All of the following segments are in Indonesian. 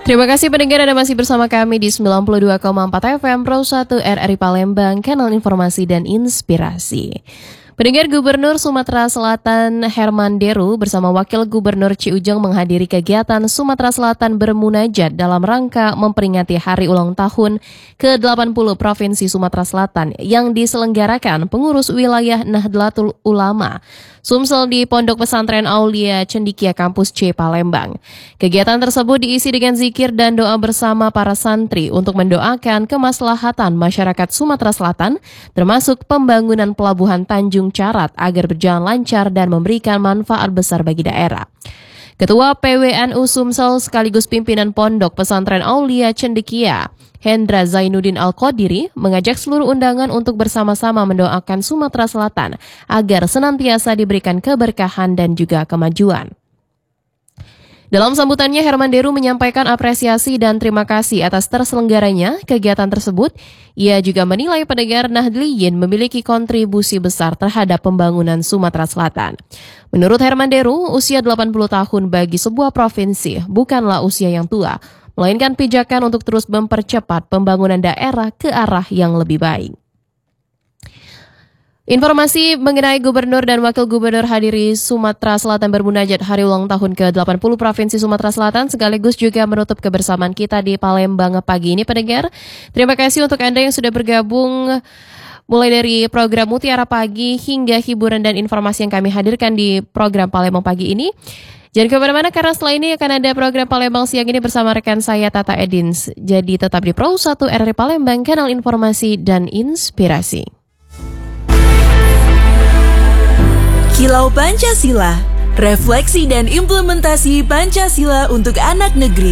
Terima kasih pendengar Anda masih bersama kami di 92,4 FM Pro 1 RRI Palembang, kanal informasi dan inspirasi. Pendengar, Gubernur Sumatera Selatan Herman Deru bersama Wakil Gubernur Ciujeng menghadiri kegiatan Sumatera Selatan bermunajat dalam rangka memperingati hari ulang tahun ke-80 Provinsi Sumatera Selatan yang diselenggarakan pengurus wilayah Nahdlatul Ulama Sumsel di Pondok Pesantren Aulia Cendikia Kampus C Palembang. Kegiatan tersebut diisi dengan zikir dan doa bersama para santri untuk mendoakan kemaslahatan masyarakat Sumatera Selatan, termasuk pembangunan pelabuhan Tanjung Carat agar berjalan lancar dan memberikan manfaat besar bagi daerah. Ketua PWNU Sumsel sekaligus pimpinan Pondok Pesantren Aulia Cendikia, Hendra Zainuddin Al-Qadiri, mengajak seluruh undangan untuk bersama-sama mendoakan Sumatera Selatan agar senantiasa diberikan keberkahan dan juga kemajuan. Dalam sambutannya, Herman Deru menyampaikan apresiasi dan terima kasih atas terselenggaranya kegiatan tersebut. Ia juga menilai pendengar Nahdliyin memiliki kontribusi besar terhadap pembangunan Sumatera Selatan. Menurut Herman Deru, usia 80 tahun bagi sebuah provinsi bukanlah usia yang tua, melainkan pijakan untuk terus mempercepat pembangunan daerah ke arah yang lebih baik. Informasi mengenai Gubernur dan Wakil Gubernur hadiri Sumatera Selatan bermunajat hari ulang tahun ke-80 Provinsi Sumatera Selatan sekaligus juga menutup kebersamaan kita di Palembang pagi ini, pendengar. Terima kasih untuk Anda yang sudah bergabung mulai dari program Mutiara Pagi hingga hiburan dan informasi yang kami hadirkan di program Palembang pagi ini. Jangan kemana-mana karena setelah ini akan ada program Palembang siang ini bersama rekan saya Tata Edins. Jadi tetap di Pro 1 RRI Palembang, kanal informasi dan inspirasi. Kilau Pancasila, refleksi dan implementasi Pancasila untuk anak negeri.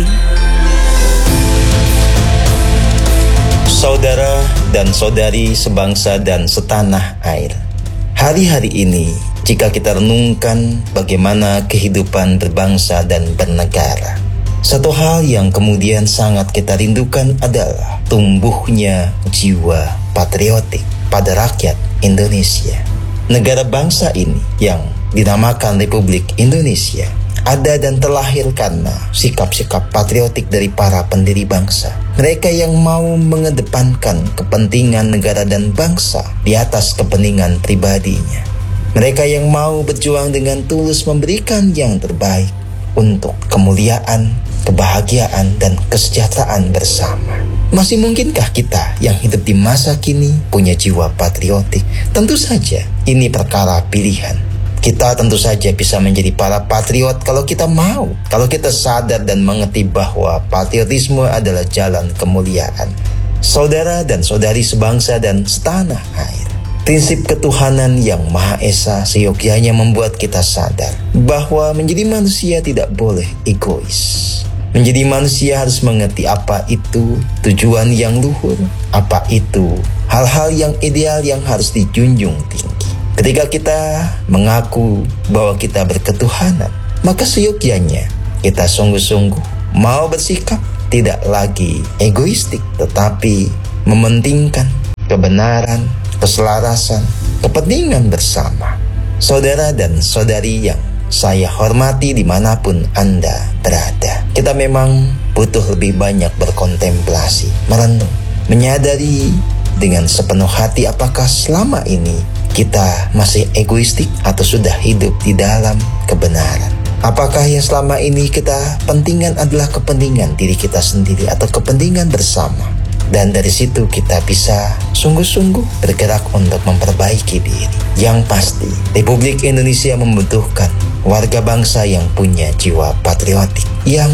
Saudara dan saudari sebangsa dan setanah air, hari-hari ini jika kita renungkan bagaimana kehidupan berbangsa dan bernegara, satu hal yang kemudian sangat kita rindukan adalah tumbuhnya jiwa patriotik pada rakyat Indonesia. Negara bangsa ini yang dinamakan Republik Indonesia ada dan terlahir karena sikap-sikap patriotik dari para pendiri bangsa. Mereka yang mau mengedepankan kepentingan negara dan bangsa di atas kepentingan pribadinya. Mereka yang mau berjuang dengan tulus memberikan yang terbaik untuk kemuliaan, kebahagiaan, dan kesejahteraan bersama. Masih mungkinkah kita yang hidup di masa kini punya jiwa patriotik? Tentu saja ini perkara pilihan. Kita tentu saja bisa menjadi para patriot kalau kita mau, kalau kita sadar dan mengerti bahwa patriotisme adalah jalan kemuliaan. Saudara dan saudari sebangsa dan setanah air, prinsip ketuhanan yang Maha Esa seyogyanya membuat kita sadar bahwa menjadi manusia tidak boleh egois. Menjadi manusia harus mengerti apa itu tujuan yang luhur, apa itu hal-hal yang ideal yang harus dijunjung tinggi. Ketika kita mengaku bahwa kita berketuhanan, maka seyogyanya kita sungguh-sungguh mau bersikap tidak lagi egoistik, tetapi mementingkan kebenaran, keselarasan, kepentingan bersama. Saudara dan saudari yang saya hormati dimanapun Anda berada, kita memang butuh lebih banyak berkontemplasi, merenung, menyadari dengan sepenuh hati apakah selama ini kita masih egoistik atau sudah hidup di dalam kebenaran. Apakah yang selama ini kita pentingkan adalah kepentingan diri kita sendiri atau kepentingan bersama? Dan dari situ kita bisa sungguh-sungguh bergerak untuk memperbaiki diri. Yang pasti, Republik Indonesia membutuhkan warga bangsa yang punya jiwa patriotik, yang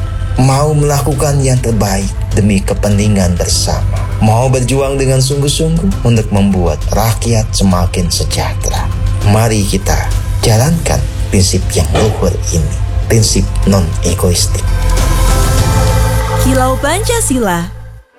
mau melakukan yang terbaik demi kepentingan bersama, mau berjuang dengan sungguh-sungguh untuk membuat rakyat semakin sejahtera. Mari kita jalankan prinsip yang luhur ini, prinsip non-egoistik. Kilau Pancasila,